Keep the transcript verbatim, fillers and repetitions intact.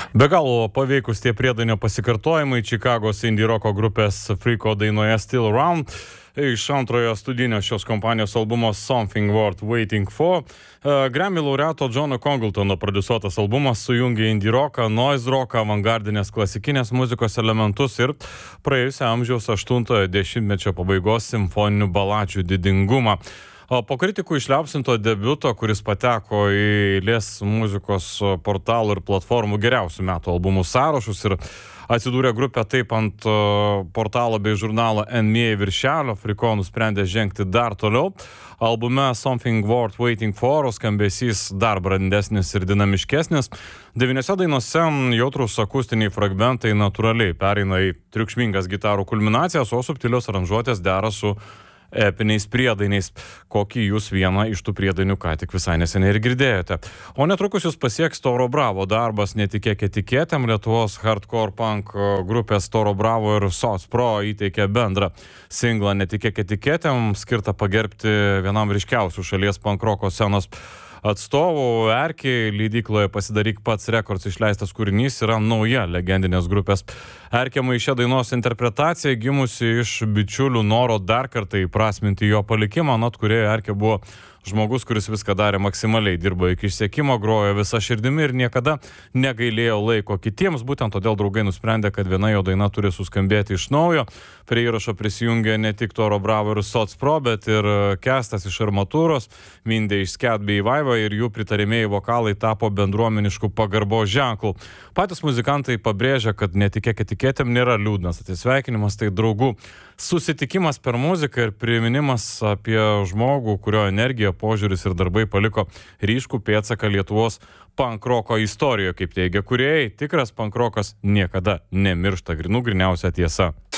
Be galo paveikus tie priedainio pasikartojimai Čikagos indie roko grupės Freako dainoje Still Around iš antrojo studinio šios kompanijos albumo Something Worth Waiting For. Grammy laureato Johno Congletono prodiusuotas albumas sujungia indie roką, noise roką, avangardinės klasikinės muzikos elementus ir praėjusio amžiaus aštuntojo dešimtmečio pabaigos simfoninių baladžių didingumą. Po kritikų išliaupsinto debiuto, kuris pateko į eilės muzikos portalų ir platformų geriausių metų albumų sąrašus ir atsidūrė grupė taip ant portalo bei žurnalo N M A viršelio, Freako nusprendė žengti dar toliau. Albume Something Worth Waiting For skambesys dar brandesnis ir dinamiškesnis. Devyniose dainose jautrus akustiniai fragmentai natūraliai pereina į triukšmingas gitarų kulminacijas, o subtilios aranžuotės dera su epiniais priedainiais, kokį jūs vieną iš tų priedainių ką tik visai neseniai ir girdėjote. O netrukus jūs pasieks Toro Bravo darbas Netikėk etiketėm. Lietuvos hardcore punk grupės Toro Bravo ir Soc Pro įteikė bendrą singlą Netikėk etiketėm, skirtą pagerbti vienam ryškiausių šalies punk roko scenos atstovų. Erkė leidykloje Pasidaryk pats rekords išleistas kūrinys yra nauja legendinės grupės Erkė Maiše dainos interpretacija, gimusi iš bičiulių noro dar kartą įprasminti jo palikimą, anot kūrėjo Erkė buvo žmogus, kuris viską darė maksimaliai, dirbo iki išsekimo, grojo visą širdimi ir niekada negailėjo laiko kitiems. Būtent todėl draugai nusprendė, kad viena jo daina turi suskambėti iš naujo. Prie įrašo prisijungė ne tik Toro Bravo ir Soc Pro, bet ir Kestas iš Armatūros, Mindė iš Sket bei Vaiva ir jų pritarimieji vokalai tapo bendruomeniškų pagarbos ženklų. Patys muzikantai pabrėžia, kad Netikėk etiketėm nėra liūdnas atsisveikinimas, tai draugų susitikimas per muziką ir priminimas apie žmogų, kurio energija, požiūris ir darbai paliko ryškų pėdsaką Lietuvos pankroko istorijoje, kaip teigia kūrėjai. Tikras pankrokas niekada nemiršta, grinų griniausia tiesa.